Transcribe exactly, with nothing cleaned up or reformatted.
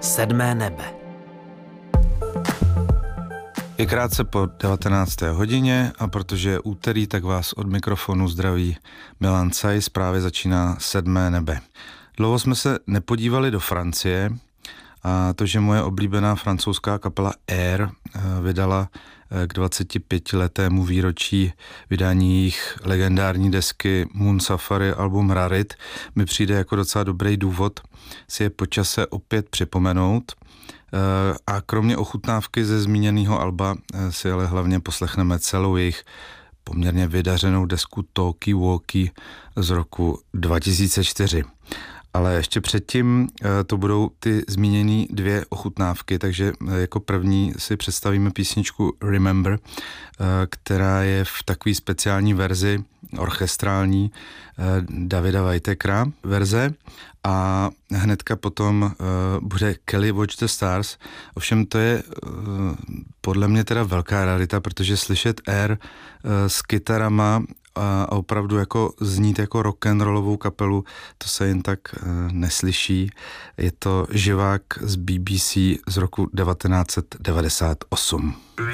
Sedmé nebe. Je krátce po devatenácté hodině a protože je úterý, tak vás od mikrofonu zdraví Milan Cajs, právě začíná Sedmé nebe. Dlouho jsme se nepodívali do Francie a to, že moje oblíbená francouzská kapela Air vydala k dvacetipětiletému výročí vydání jejich legendární desky Moon Safari album Rarit, mi přijde jako docela dobrý důvod si je po čase opět připomenout. A kromě ochutnávky ze zmíněného alba si ale hlavně poslechneme celou jejich poměrně vydařenou desku Talkie Walkie z roku dva tisíce čtyři. Ale ještě předtím to budou ty zmíněné dvě ochutnávky, takže jako první si představíme písničku Remember, která je v takové speciální verzi orchestrální Davida Whitakera verze a hnedka potom uh, bude Kelly Watch the Stars. Ovšem to je uh, podle mě teda velká rarita, protože slyšet Air uh, s kytarama a opravdu jako znít jako rock'n'rollovou kapelu, to se jen tak uh, neslyší. Je to živák z B B C z roku devatenáct set devadesát osm.